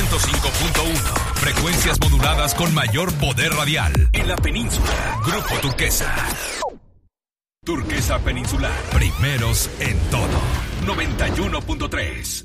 105.1. Frecuencias moduladas con mayor poder radial. En la península. Grupo Turquesa. Turquesa Peninsular. Primeros en todo. 91.3.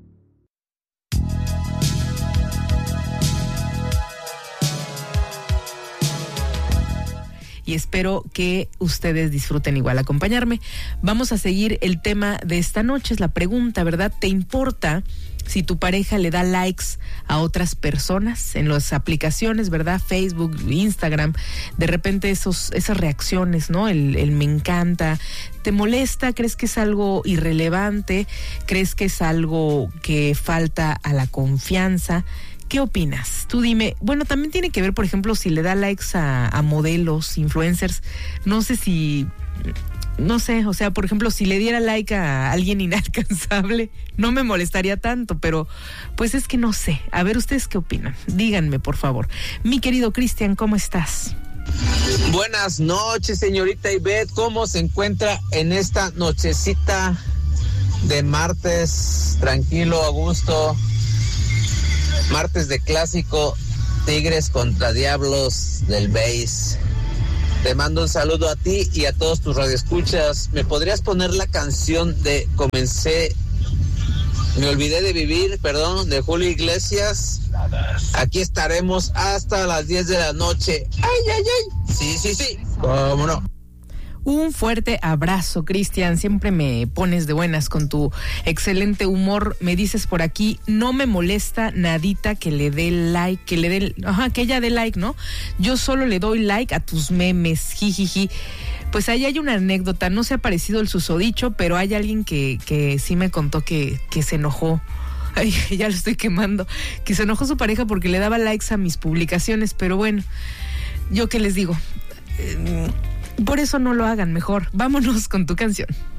Y espero que ustedes disfruten igual acompañarme. Vamos a seguir el tema de esta noche, es la pregunta, ¿verdad? ¿Te importa si tu pareja le da likes a otras personas en las aplicaciones, ¿verdad? Facebook, Instagram, de repente esas reacciones, ¿no? El me encanta. ¿Te molesta? ¿Crees que es algo irrelevante? ¿Crees que es algo que falta a la confianza? ¿Qué opinas? Tú dime. Bueno, también tiene que ver, por ejemplo, si le da likes a modelos, influencers. No sé, o sea, por ejemplo, si le diera like a alguien inalcanzable, no me molestaría tanto, pero pues es que no sé. A ver, ¿ustedes qué opinan? Díganme, por favor. Mi querido Cristian, ¿cómo estás? Buenas noches, señorita Ivette. ¿Cómo se encuentra en esta nochecita de martes? Tranquilo, a gusto. Martes de clásico, Tigres contra Diablos del Béis. Te mando un saludo a ti y a todos tus radioescuchas. ¿Me podrías poner la canción de Me olvidé de vivir, de Julio Iglesias? Aquí estaremos hasta las 10 de la noche. ¡Ay, ay, ay! Sí, cómo no. Un fuerte abrazo, Cristian. Siempre me pones de buenas con tu excelente humor. Me dices por aquí, no me molesta nadita que le dé like, que ella dé like, ¿no? Yo solo le doy like a tus memes, jijiji. Pues ahí hay una anécdota, no se ha parecido el susodicho, pero hay alguien que sí me contó que se enojó. Ay, ya lo estoy quemando. Que se enojó su pareja porque le daba likes a mis publicaciones, pero bueno, ¿yo qué les digo? Por eso no lo hagan, mejor. Vámonos con tu canción.